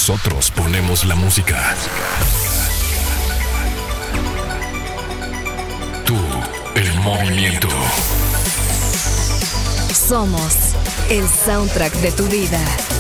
Nosotros ponemos la música. Tú, el movimiento. Somos el soundtrack de tu vida.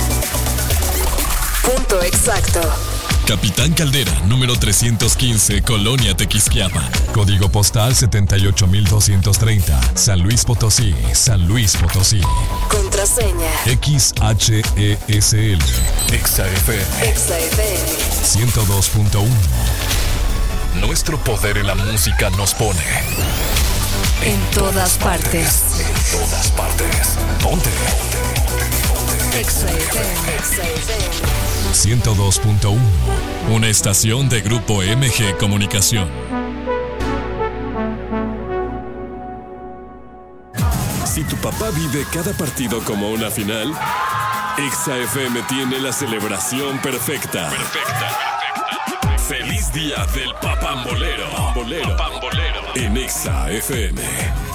Punto exacto. Capitán Caldera, número 315, Colonia Tequisquiapan. Código postal 78230, San Luis Potosí, San Luis Potosí. Contraseña XHESL. XFM. XFM 102.1. Nuestro poder en la música nos pone en todas partes. En todas partes. Ponte. XFM 102.1. Una estación de Grupo MG Comunicación. Si tu papá vive cada partido como una final, XFM tiene la celebración perfecta. Feliz día del Papambolero. En XFM.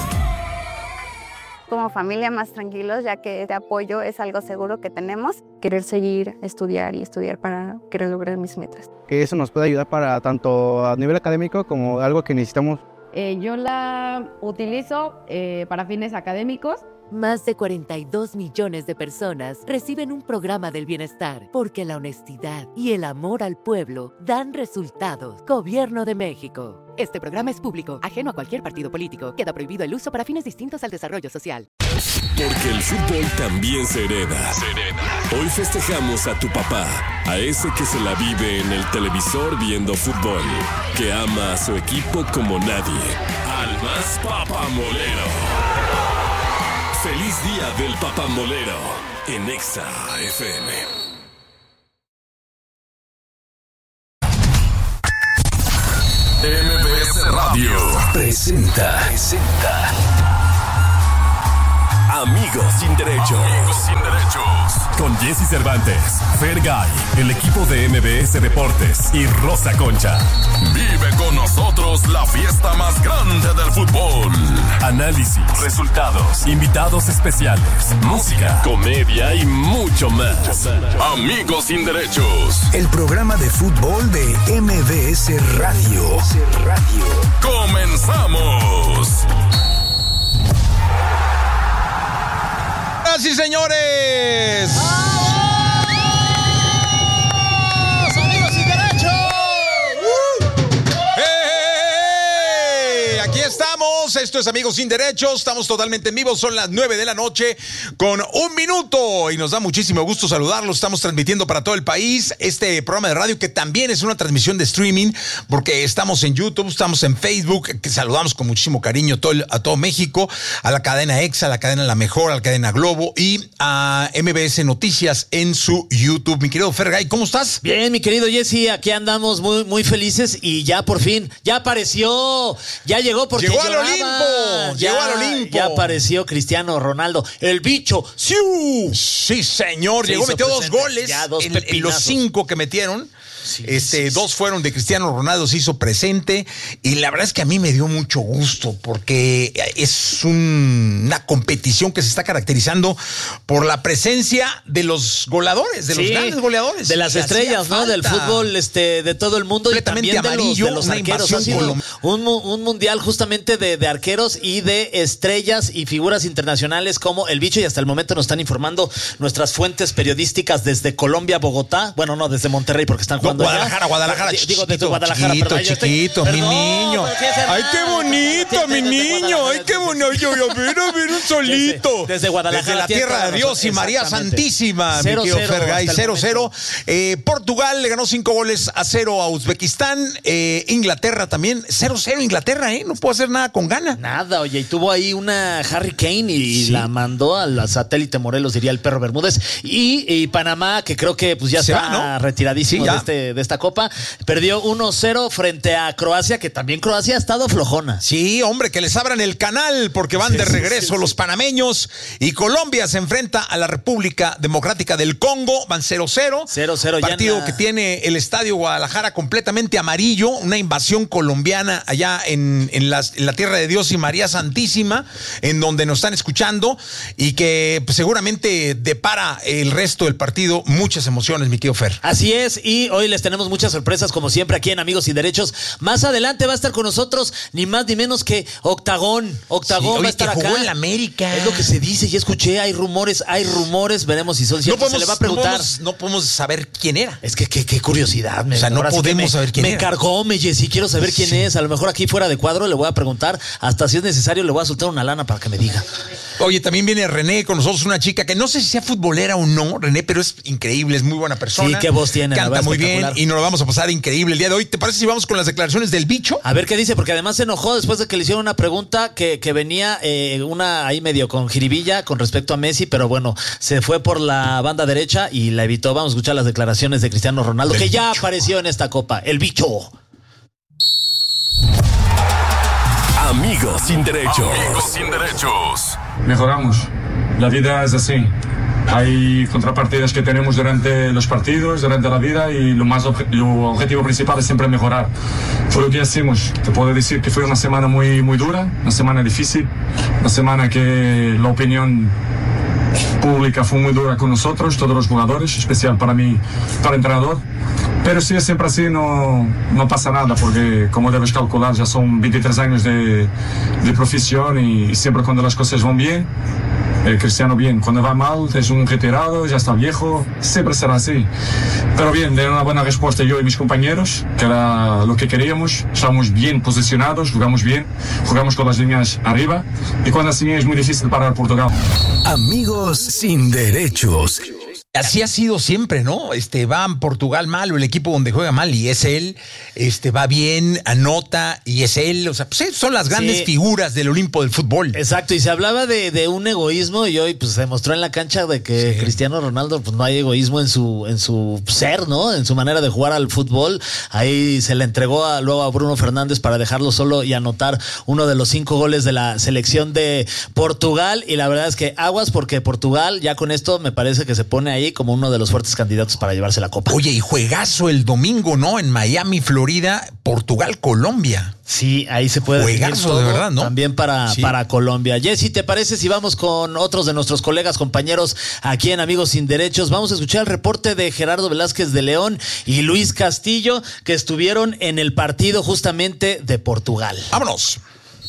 Como familia más tranquilos, ya que este apoyo es algo seguro que tenemos. Querer seguir, estudiar para querer lograr mis metas. Que eso nos puede ayudar para tanto a nivel académico como algo que necesitamos. Yo la utilizo para fines académicos. Más de 42 millones de personas reciben un programa del bienestar porque la honestidad y el amor al pueblo dan resultados. Gobierno de México. Este programa es público, ajeno a cualquier partido político. Queda prohibido el uso para fines distintos al desarrollo social. Porque el fútbol también se hereda. Hoy festejamos a tu papá, a ese que se la vive en el televisor viendo fútbol, que ama a su equipo como nadie. Al más papamolero. Feliz día del Papambolero en Exa FM. MBS Radio presenta Amigos sin Derechos. Con Jesse Cervantes, Fergay, el equipo de MBS Deportes y Rosa Concha. Vive con nosotros la fiesta más grande del fútbol. Análisis, resultados, invitados especiales, música, comedia y mucho más. Amigos sin Derechos. El programa de fútbol de MBS Radio. ¡Comenzamos! ¡Sí, señores! ¡Amigos sin derechos! ¡Hey! Aquí estamos, esto es Amigos sin Derechos, estamos totalmente en vivo, son las 9 de la noche con 1 minuto y nos da muchísimo gusto saludarlos. Estamos transmitiendo para todo el país este programa de radio que también es una transmisión de streaming porque estamos en YouTube, estamos en Facebook, que saludamos con muchísimo cariño a todo México, a la cadena EXA, a la cadena La Mejor, a la cadena Globo y a MBS Noticias en su YouTube. Mi querido Fergay, ¿cómo estás? Bien, mi querido Jesse, aquí andamos muy felices y ya por fin, ya apareció, ya llegó porque llegó lloraba. llegó al Olimpo. Ya apareció Cristiano Ronaldo, el bicho. ¡Siu! Sí, señor, llegó, metió presente. 2 goles Ya, dos en los 5 que metieron. Sí. 2 fueron de Cristiano Ronaldo, se hizo presente y la verdad es que a mí me dio mucho gusto porque es una competición que se está caracterizando por la presencia de los goladores, de los grandes goleadores. De las estrellas, ¿no? Del fútbol de todo el mundo y también amarillo, de los arqueros. Ha sido un mundial justamente de arqueros y de estrellas y figuras internacionales como el bicho y hasta el momento nos están informando nuestras fuentes periodísticas desde Colombia, Bogotá, bueno, no, desde Monterrey porque están jugando Guadalajara, digo desde Guadalajara, chiquito, mi niño. Ay, qué bonito, mi niño. Ay, qué bonito. A ver, un solito. Desde Guadalajara. Desde la tierra de Dios y María Santísima, mi querido Fergay. 0-0. Portugal le ganó 5-0 a Uzbekistán. Inglaterra también. 0-0 Inglaterra, No pudo hacer nada con gana. Nada, oye, y tuvo ahí una Harry Kane y la mandó al satélite Morelos, diría el perro Bermúdez. Y Panamá, que creo que pues ya está retiradísimo de de esta Copa. Perdió 1-0 frente a Croacia, que también Croacia ha estado flojona. Sí, hombre, que les abran el canal porque van de regreso los panameños y Colombia se enfrenta a la República Democrática del Congo, van 0-0. 0-0 ya. Partido que tiene el Estadio Guadalajara completamente amarillo, una invasión colombiana allá en la Tierra de Dios y María Santísima, en donde nos están escuchando y que pues, seguramente depara el resto del partido muchas emociones, mi querido Fer. Así es, y hoy les tenemos muchas sorpresas como siempre aquí en Amigos Sin Derechos. Más adelante va a estar con nosotros ni más ni menos que Octagón. Octagón va a estar acá. Jugó en la América. Es lo que se dice, ya escuché, hay rumores, veremos si son ciertos. Se le va a preguntar. No podemos saber quién era. Es que qué curiosidad. O sea, no podemos saber quién era. Me cargó, Jessy, quiero saber quién es. A lo mejor aquí fuera de cuadro le voy a preguntar, hasta si es necesario le voy a soltar una lana para que me diga. Oye, también viene René con nosotros, una chica que no sé si sea futbolera o no, René, pero es increíble, es muy buena persona. Sí, qué voz tiene. Canta muy bien y nos lo vamos a pasar increíble el día de hoy. ¿Te parece si vamos con las declaraciones del bicho? A ver qué dice, porque además se enojó después de que le hicieron una pregunta que venía una ahí medio con jiribilla con respecto a Messi, pero bueno, se fue por la banda derecha y la evitó. Vamos a escuchar las declaraciones de Cristiano Ronaldo, que ya apareció en esta Copa, el bicho. Amigos sin derechos. Amigos sin derechos. Mejoramos. La vida es así. Hay contrapartidas que tenemos durante los partidos, durante la vida, y lo objetivo principal es siempre mejorar. Fue lo que hicimos. Te puedo decir que fue una semana muy, muy dura, una semana difícil, una semana que la opinión pública fue muy dura con nosotros, todos los jugadores, especial para mí, para el entrenador. Pero si es siempre así, no pasa nada, porque como debes calcular, ya son 23 años de profesión y siempre cuando las cosas van bien, Cristiano bien, cuando va mal es un retirado, ya está viejo, siempre será así. Pero bien, de una buena respuesta yo y mis compañeros, que era lo que queríamos, estamos bien posicionados, jugamos bien, jugamos con las líneas arriba y cuando así es muy difícil parar Portugal. Amigos sin derechos. Así ha sido siempre, ¿no? Va en Portugal mal o el equipo donde juega mal y es él, va bien, anota y es él, o sea, pues son las grandes figuras del Olimpo del fútbol. Exacto, y se hablaba de un egoísmo y hoy pues se demostró en la cancha de que Cristiano Ronaldo pues no hay egoísmo en su ser, ¿no? En su manera de jugar al fútbol. Ahí se le entregó luego a Bruno Fernández para dejarlo solo y anotar uno de los 5 goles de la selección de Portugal, y la verdad es que aguas, porque Portugal ya con esto me parece que se pone ahí como uno de los fuertes candidatos para llevarse la Copa. Oye, y juegazo el domingo, ¿no? En Miami, Florida, Portugal, Colombia. Sí, ahí se puede juegazo todo, de verdad, ¿no? También para Colombia. Jessy, ¿te parece si vamos con otros de nuestros colegas, compañeros aquí en Amigos Sin Derechos? Vamos a escuchar el reporte de Gerardo Velázquez de León y Luis Castillo, que estuvieron en el partido justamente de Portugal. ¡Vámonos!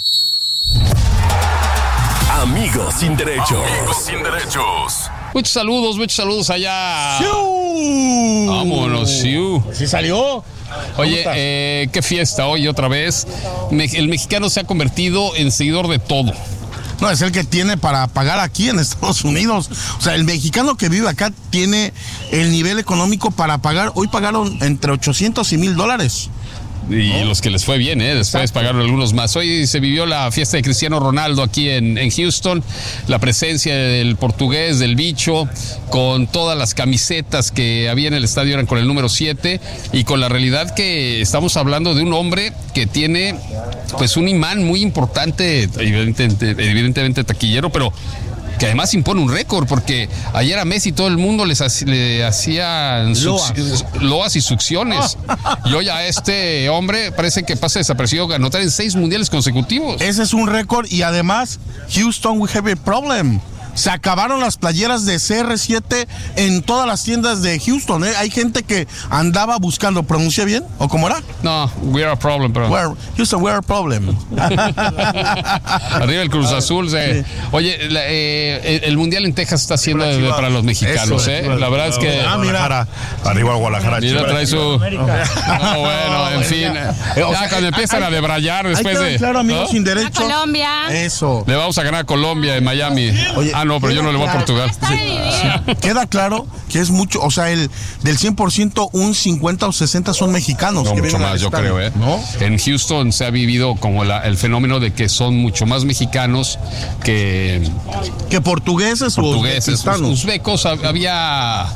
Amigos sin derechos. Amigos sin derechos. Muchos saludos allá. ¡Siu! Vámonos, Siu. ¿Sí salió? Oye, qué fiesta hoy otra vez. El mexicano se ha convertido en seguidor de todo. No, es el que tiene para pagar aquí en Estados Unidos. O sea, el mexicano que vive acá tiene el nivel económico para pagar. Hoy pagaron entre $800 y $1,000. Y los que les fue bien, después pagaron algunos más. Hoy se vivió la fiesta de Cristiano Ronaldo aquí en Houston, la presencia del portugués, del bicho, con todas las camisetas que había en el estadio eran con el número 7, y con la realidad que estamos hablando de un hombre que tiene pues un imán muy importante, evidentemente taquillero, pero que además impone un récord, porque ayer a Messi todo el mundo le hacían loas y succiones. Y hoy a este hombre parece que pasa desapercibido anotar en 6 mundiales consecutivos. Ese es un récord, y además, Houston, we have a problem. Se acabaron las playeras de CR7 en todas las tiendas de Houston. Hay gente que andaba buscando. ¿Pronuncia bien? ¿O cómo era? No, we are a problem, pero... Houston, we are a problem. Arriba el Cruz Azul. Oye, el Mundial en Texas está siendo para los mexicanos. La verdad es que... mira. Arriba Guadalajara. Mira, trae su... No, bueno, en fin. Ya cuando empiezan a debrayar después de... Claro, amigos sin derecho. Colombia. Eso. Le vamos a ganar a Colombia en Miami. Oye, no, pero yo no le voy a Portugal. Queda claro que es mucho, o sea, del 100%, un 50 o 60 son mexicanos. No, mucho más, yo creo, ¿no? En Houston se ha vivido como el fenómeno de que son mucho más mexicanos que portugueses o uzbecos. Había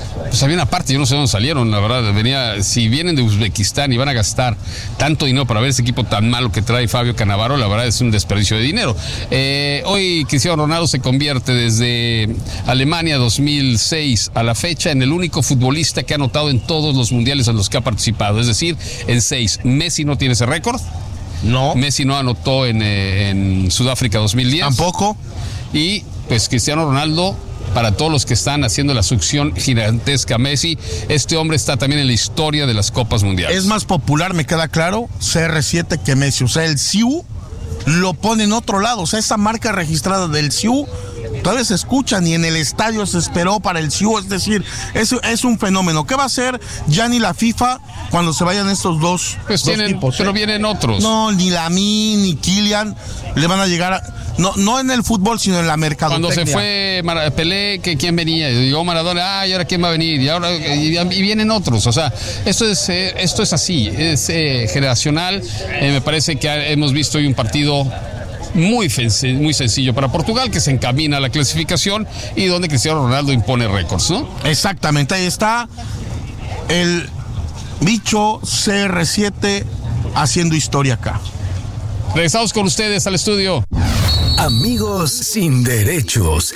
pues había una parte, yo no sé dónde salieron, la verdad. Si vienen de Uzbekistán y van a gastar tanto dinero para ver ese equipo tan malo que trae Fabio Cannavaro, la verdad es un desperdicio de dinero. Hoy Cristiano Ronaldo se convierte desde Alemania 2006 a la fecha en el único futbolista que ha anotado en todos los mundiales en los que ha participado, es decir, en 6. Messi no tiene ese récord. No. Messi no anotó en Sudáfrica 2010. Tampoco. Y pues Cristiano Ronaldo, para todos los que están haciendo la succión gigantesca a Messi, este hombre está también en la historia de las Copas Mundiales. Es más popular, me queda claro, CR7 que Messi. O sea, el CIU lo pone en otro lado. O sea, esa marca registrada del CIU todavía se escucha, ni en el estadio se esperó para el CIU. Es decir, es un fenómeno. ¿Qué va a hacer ya ni la FIFA cuando se vayan estos dos? Pues dos tienen, tipos, pero vienen otros. No, ni Lamine ni Kylian le van a llegar a... No en el fútbol, sino en la mercadotecnia. Cuando se fue Pelé, ¿quién venía? Llegó Maradona, y ahora quién va a venir, y vienen otros. O sea, esto es así, es generacional. Me parece que hemos visto hoy un partido muy sencillo para Portugal, que se encamina a la clasificación y donde Cristiano Ronaldo impone récords, ¿no? Exactamente, ahí está el bicho CR7 haciendo historia acá. Regresamos con ustedes al estudio. Amigos sin derechos.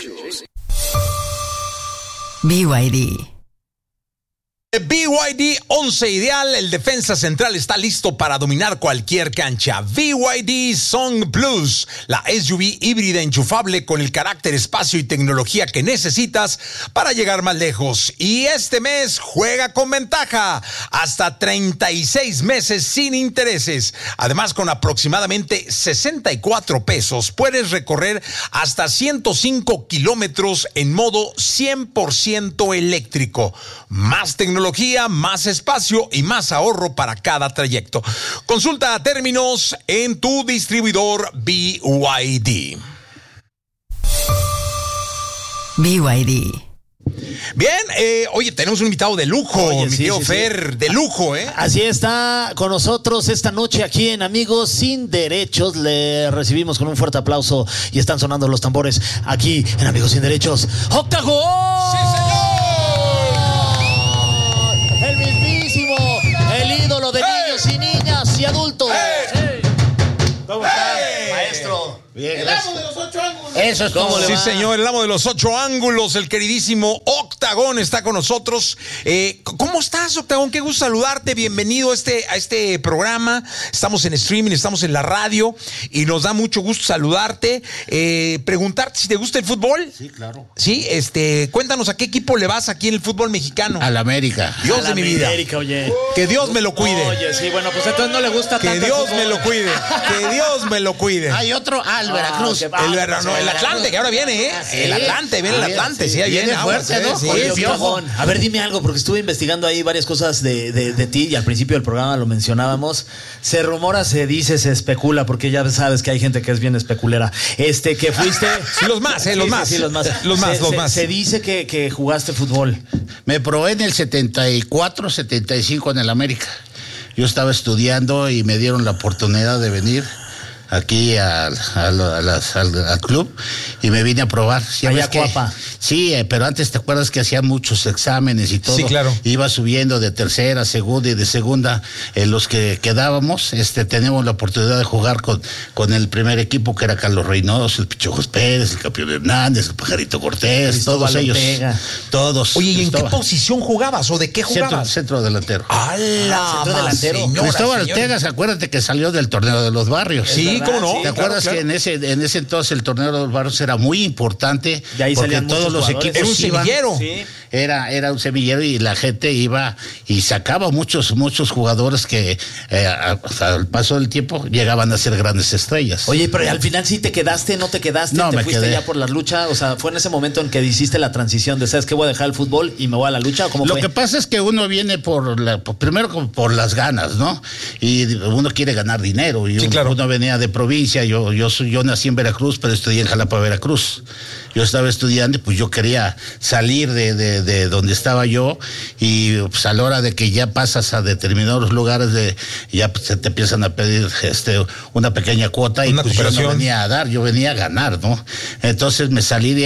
BYD. BYD 11 Ideal, el defensa central está listo para dominar cualquier cancha. BYD Song Plus, la SUV híbrida enchufable con el carácter, espacio y tecnología que necesitas para llegar más lejos. Y este mes juega con ventaja, hasta 36 meses sin intereses. Además, con aproximadamente 64 pesos, puedes recorrer hasta 105 kilómetros en modo 100% eléctrico. Más tecnología, más espacio y más ahorro para cada trayecto. Consulta términos en tu distribuidor BYD. BYD. Bien, oye, tenemos un invitado de lujo, mi tío Fer, de lujo, ¿eh? Así está con nosotros esta noche aquí en Amigos Sin Derechos. Le recibimos con un fuerte aplauso y están sonando los tambores aquí en Amigos Sin Derechos. ¡Octagón! ¡Sí, señor! El mismísimo, el ídolo de niños y niñas y adultos. ¿Cómo está, maestro? Bien, gracias. El amo de los 8 ángulos. Eso es todo. Sí, señor, el amo de los 8 ángulos, el queridísimo Octagón está con nosotros. ¿Cómo estás, Octagón? Qué gusto saludarte. Bienvenido a este programa. Estamos en streaming, estamos en la radio y nos da mucho gusto saludarte. Preguntarte si te gusta el fútbol. Sí, claro. Sí, cuéntanos a qué equipo le vas aquí en el fútbol mexicano. Al América. Dios de mi vida. América, oye. Que Dios me lo cuide. Oye, sí, bueno, pues entonces no le gusta tanto. Que Dios me lo cuide. Que Dios me lo cuide. Hay otro, el Veracruz. El Atlante, que ahora viene, ¿eh? Sí. El Atlante, viene el Atlante. Sí, ahí viene fuerte, ¿no? Sí, oye, Octagón, a ver, dime algo, porque estuve investigando ahí varias cosas de ti y al principio del programa lo mencionábamos. Se rumora, se dice, se especula, porque ya sabes que hay gente que es bien especulera. Que fuiste... Sí, los más. Los más. Se dice que jugaste fútbol. Me probé en el 74, 75 en el América. Yo estaba estudiando y me dieron la oportunidad de venir aquí al club y me vine a probar. Allá Cuapa. Sí, pero antes te acuerdas que hacían muchos exámenes y todo. Sí, claro. Iba subiendo de tercera, segunda y de segunda. Los que quedábamos, teníamos la oportunidad de jugar con el primer equipo, que era Carlos Reynoso, el Pichojos Pérez, el Campeón Hernández, el Pajarito Cortés, Cristóbal todos ellos. Ortega. Todos. Oye, ¿y en qué posición jugabas o de qué jugabas? Centro delantero. Centro delantero. Cristóbal Ortega, acuérdate que salió del torneo de los barrios. Sí, ¿cómo no? ¿Te acuerdas que en ese entonces el torneo de los barrios era muy importante? Y ahí porque todos los equipos era un semillero. Sí. Era un semillero y la gente iba y sacaba muchos jugadores que al paso del tiempo llegaban a ser grandes estrellas. Oye, pero al final sí te quedaste, no te quedaste, no, te me fuiste quedé. ya por la lucha, o sea, fue en ese momento en que hiciste la transición de, ¿sabes qué? Voy a dejar el fútbol y me voy a la lucha, ¿o cómo Lo fue? que pasa es que uno viene primero por las ganas, ¿no? Y uno quiere ganar dinero. Y sí, claro. Uno venía de provincia, yo nací en Veracruz, pero estudié en Jalapa, Veracruz. Yo estaba estudiando y pues yo quería salir de donde estaba yo y pues a la hora de que ya pasas a determinados lugares ya pues, se te empiezan a pedir una pequeña cuota y pues yo no venía a dar, yo venía a ganar, ¿no? Entonces me salí de ahí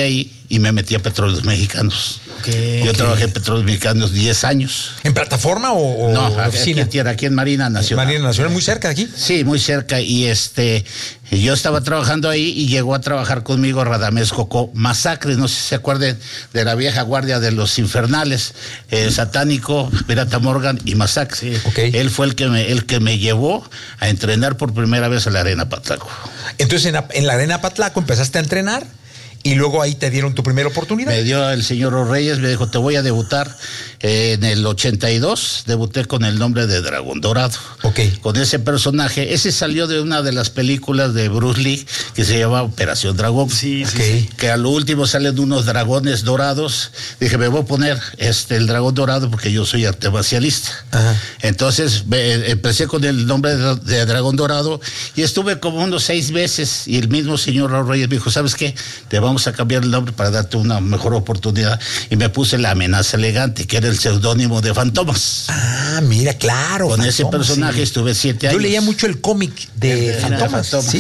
y me metí a Petróleos Mexicanos. Yo trabajé en Petróleos Mexicanos 10 años. ¿En plataforma o no, oficina? Aquí en Marina Nacional. Marina Nacional, muy cerca de aquí. Sí, muy cerca. Y yo estaba trabajando ahí y llegó a trabajar conmigo Radamés Cocó Masacre. No sé si se acuerdan de la vieja guardia de los infernales, Satánico, Pirata Morgan y Masacre. Sí, okay. Él fue el que me llevó a entrenar por primera vez a la Arena Patlaco. Entonces en la Arena Patlaco empezaste a entrenar. Y luego ahí te dieron tu primera oportunidad. Me dio el señor Reyes, me dijo, te voy a debutar en el 82. Debuté con el nombre de Dragón Dorado. Ok. Con ese personaje. Ese salió de una de las películas de Bruce Lee que se llama Operación Dragón. Sí, okay. Sí. Que a lo último salen unos dragones dorados. Dije, me voy a poner el dragón dorado porque yo soy arte marcialista. Ajá. Entonces empecé con el nombre de Dragón Dorado y estuve como unos 6 meses y el mismo señor Reyes me dijo, ¿sabes qué? Te vamos a cambiar el nombre para darte una mejor oportunidad y me puse La Amenaza Elegante, que era el seudónimo de Fantomas. Ah, mira, claro. Con Fantomas, ese personaje estuve 7 años. Yo leía mucho el cómic de Fantomas. Sí.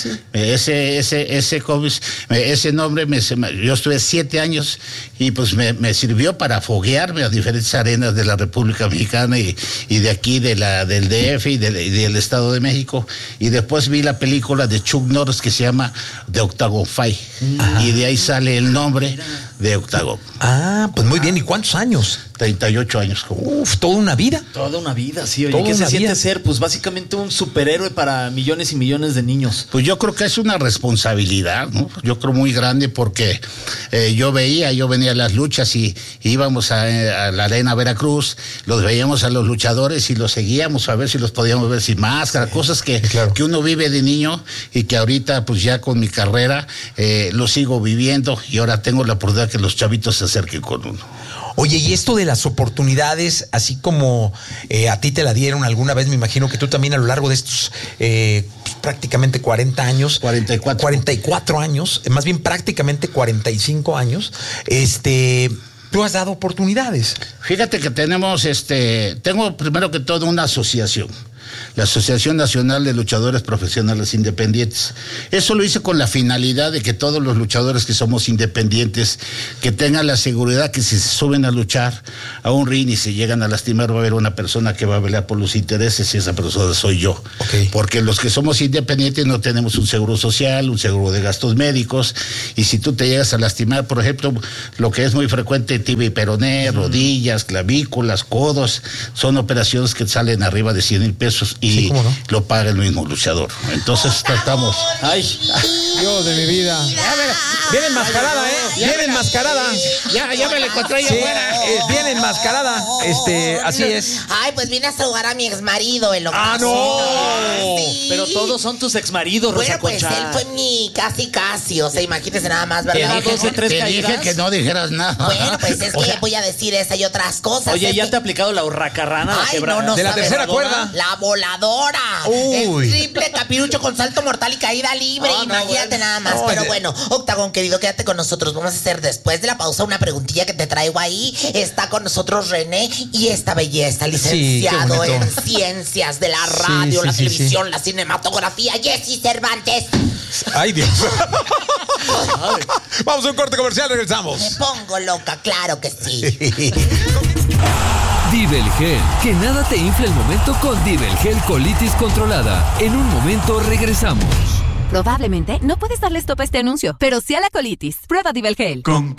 Ese cómic, ese nombre, yo estuve 7 años y pues me sirvió para foguearme a diferentes arenas de la República Mexicana y de aquí, del DF y del Estado de México. Y después vi la película de Chuck Norris que se llama The Octagon Fight. Y de ahí sale el nombre de Octagon. Ah, pues muy bien. ¿Y cuántos años? 38 años. Uf, ¿toda una vida? Toda una vida, sí. Oye, ¿qué se siente ser? Pues básicamente un superhéroe para millones y millones de niños. Pues yo creo que es una responsabilidad, ¿no? Yo creo muy grande porque yo venía a las luchas y íbamos a la Arena Veracruz, los veíamos a los luchadores y los seguíamos a ver si los podíamos ver sin máscara, cosas que uno vive de niño y que ahorita pues ya con mi carrera lo sigo viviendo y ahora tengo la oportunidad que los chavitos se acerquen con uno. Oye, y esto de las oportunidades, así como a ti te la dieron alguna vez, me imagino que tú también a lo largo de estos prácticamente 40 años. 44 años, más bien prácticamente 45 años, tú has dado oportunidades. Fíjate que tengo primero que todo una asociación. La Asociación Nacional de Luchadores Profesionales Independientes. Eso lo hice con la finalidad de que todos los luchadores que somos independientes, que tengan la seguridad que si se suben a luchar a un ring y se llegan a lastimar, va a haber una persona que va a velar por los intereses y esa persona soy yo. Okay. Porque los que somos independientes no tenemos un seguro social, un seguro de gastos médicos, y si tú te llegas a lastimar, por ejemplo, lo que es muy frecuente, tibia y peroné, rodillas, clavículas, codos, son operaciones que salen arriba de 100,000 pesos y sí, ¿no? Lo paga el mismo luchador. Entonces tratamos. Ay, Dios de mi vida. Viene enmascarada, Viene enmascarada. Ya me la encontré yo afuera. Viene enmascarada. Así es. Ay, pues vine a saludar a mi exmarido, el hombre. ¡Ah, no! Sí. Pero todos son tus exmaridos, Rosa Concha. Pues él fue mi casi. O sea, imagínese nada más, ¿verdad? Te dije que no dijeras nada. Bueno, pues es que voy a decir esa y otras cosas. Oye, ¿ya te ha aplicado la hurracarrana? Ay, no, de la tercera cuerda. La voladora. Uy. El triple capirucho con salto mortal y caída libre. Imagínate nada más. Pero bueno, Octagon, querido, quédate con nosotros. Vamos a hacer después de la pausa una preguntilla que te traigo ahí. Está con nosotros René y esta belleza, licenciado en ciencias de la radio, la televisión, la cinematografía, Jesse Cervantes. Ay, Dios. Vamos a un corte comercial, regresamos. Me pongo loca, claro que sí. Divelgel, que nada te infle el momento con Divelgel colitis controlada. En un momento regresamos. Probablemente no puedes darle stop a este anuncio, pero sí a la colitis. Prueba Divelgel.